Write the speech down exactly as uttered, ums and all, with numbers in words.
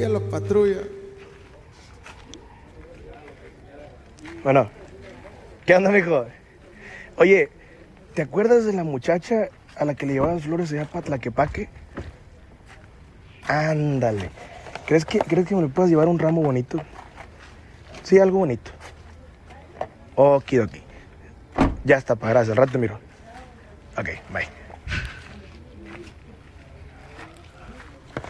patrulla, los patrulla. Bueno, ¿qué onda, mijo? Oye, ¿te acuerdas de la muchacha a la que le llevaban flores allá para Tlaquepaque? Ándale. ¿Crees que, ¿Crees que me le puedas llevar un ramo bonito? Sí, algo bonito. Okidoki. Ya está, pa, gracias. Al rato te miro. Ok, bye.